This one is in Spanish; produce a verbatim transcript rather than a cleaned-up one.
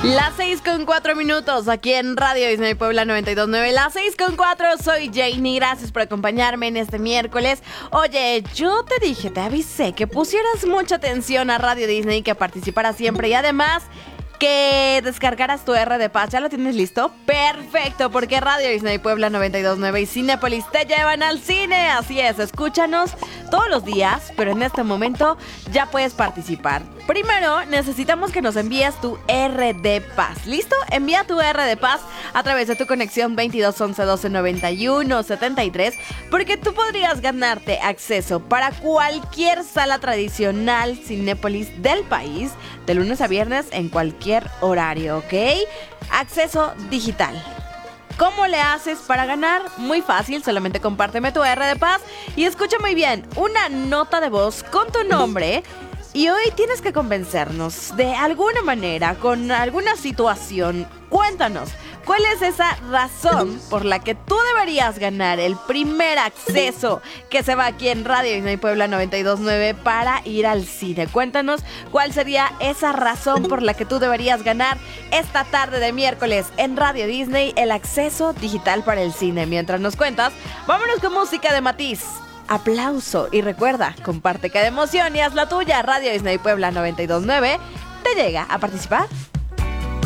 Las seis con cuatro minutos aquí en Radio Disney Puebla noventa y dos punto nueve. Las seis con cuatro, soy Janie. Gracias por acompañarme en este miércoles. Oye, yo te dije, te avisé que pusieras mucha atención a Radio Disney, que participaras siempre y además que descargaras tu R de Paz. ¿Ya lo tienes listo? Perfecto, porque Radio Disney Puebla noventa y dos punto nueve y Cinépolis te llevan al cine. Así es, escúchanos todos los días, pero en este momento ya puedes participar. Primero, necesitamos que nos envíes tu R de Paz. ¿Listo? Envía tu R de Paz a través de tu conexión veintidós once doce noventa y uno setenta y tres, porque tú podrías ganarte acceso para cualquier sala tradicional Cinépolis del país, de lunes a viernes en cualquier horario, ¿ok? Acceso digital. ¿Cómo le haces para ganar? Muy fácil, solamente compárteme tu R de Paz y escucha muy bien, una nota de voz con tu nombre. Y hoy tienes que convencernos de alguna manera, con alguna situación. Cuéntanos, ¿cuál es esa razón por la que tú deberías ganar el primer acceso que se va aquí en Radio Disney Puebla noventa y dos punto nueve para ir al cine? Cuéntanos cuál sería esa razón por la que tú deberías ganar esta tarde de miércoles en Radio Disney el acceso digital para el cine. Mientras nos cuentas, vámonos con música de Matiz. Aplauso y recuerda, comparte cada emoción y haz la tuya. Radio Disney Puebla noventa y dos punto nueve te llega a participar.